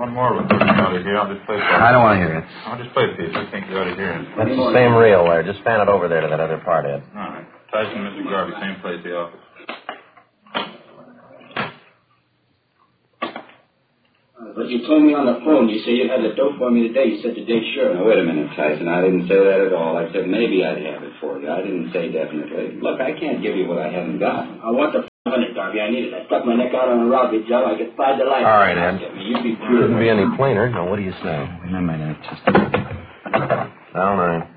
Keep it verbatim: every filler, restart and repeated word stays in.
One more with me out of here. I'll just play it. I don't want to hear it. I'll just play it for you. I think you ought to hear it. That's the same reel there. Just fan it over there to that other part, Ed. All right. Tyson and Mister Garvey, same place, the office. But you told me on the phone, you said you'd have the dope for me today. You said today, sure. Now, wait a minute, Tyson. I didn't say that at all. I said maybe I'd have it for you. I didn't say definitely. Look, I can't give you what I haven't got. I want the five hundred, Garvey. I need it. I stuck my neck out on a robbery job. I could find the light. All right, Ed. You'd be Couldn't be any plainer. Now, what do you say? Wait a minute. Just... Down nine.